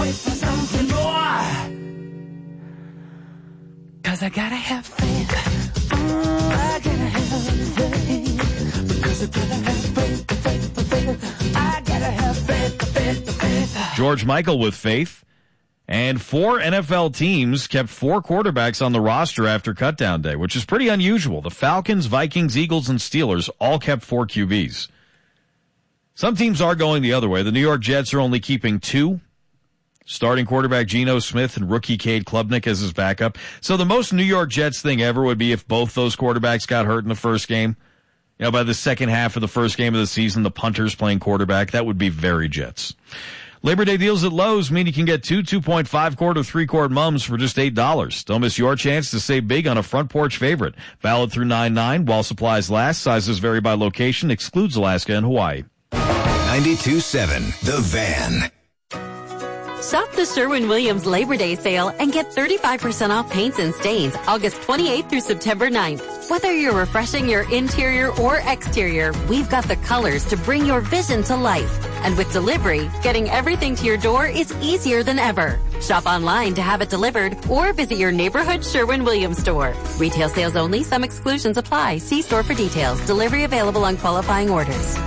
wait for something more. 'Cause I gotta have faith. I gotta have faith. Because I gotta have faith. I gotta have faith. George Michael with Faith. And 4 NFL teams kept 4 quarterbacks on the roster after cutdown day, which is pretty unusual. The Falcons, Vikings, Eagles, and Steelers all kept 4 QBs. Some teams are going the other way. The New York Jets are only keeping 2. Starting quarterback Geno Smith and rookie Cade Klubnik as his backup. So the most New York Jets thing ever would be if both those quarterbacks got hurt in the first game. You know, by the second half of the first game of the season, the punter's playing quarterback. That would be very Jets. Labor Day deals at Lowe's mean you can get 2 2.5-quart or 3-quart mums for just $8. Don't miss your chance to save big on a front porch favorite. Valid through 9/9 while supplies last. Sizes vary by location. Excludes Alaska and Hawaii. 92.7 The Van. Shop the Sherwin-Williams Labor Day sale and get 35% off paints and stains August 28th through September 9th. Whether you're refreshing your interior or exterior, we've got the colors to bring your vision to life. And with delivery, getting everything to your door is easier than ever. Shop online to have it delivered or visit your neighborhood Sherwin-Williams store. Retail sales only. Some exclusions apply. See store for details. Delivery available on qualifying orders.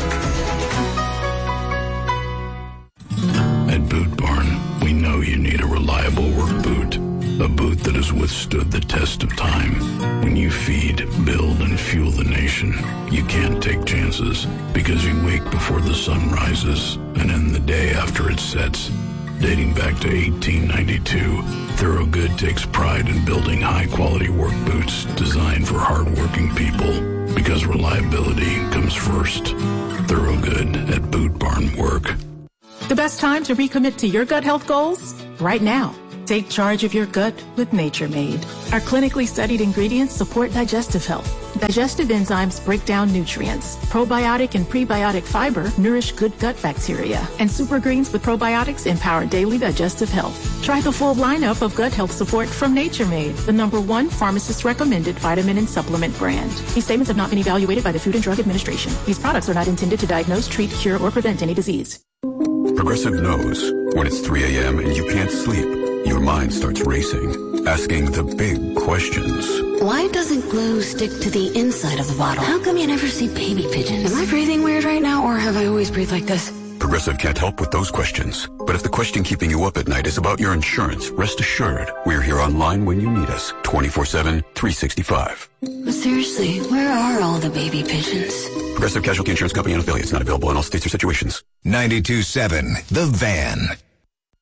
At Boot Barn, we know you need a reliable work boot. A boot that has withstood the test of time. When you feed, build, and fuel the nation, you can't take chances because you wake before the sun rises and end the day after it sets. Dating back to 1892, Thorogood takes pride in building high-quality work boots designed for hard-working people because reliability comes first. Thorogood at Boot Barn Work. The best time to recommit to your gut health goals? Right now. Take charge of your gut with Nature Made. Our clinically studied ingredients support digestive health. Digestive enzymes break down nutrients. Probiotic and prebiotic fiber nourish good gut bacteria. And super greens with probiotics empower daily digestive health. Try the full lineup of gut health support from Nature Made, the #1 pharmacist-recommended vitamin and supplement brand. These statements have not been evaluated by the Food and Drug Administration. These products are not intended to diagnose, treat, cure, or prevent any disease. Progressive knows when it's 3 a.m. and you can't sleep, your mind starts racing, asking the big questions. Why doesn't glue stick to the inside of the bottle? How come you never see baby pigeons? Am I breathing weird right now, or have I always breathed like this? Progressive can't help with those questions. But if the question keeping you up at night is about your insurance, rest assured, we're here online when you need us, 24/7, 365. But seriously, where are all the baby pigeons? Progressive Casualty Insurance Company and affiliates, not available in all states or situations. 92.7 The Van.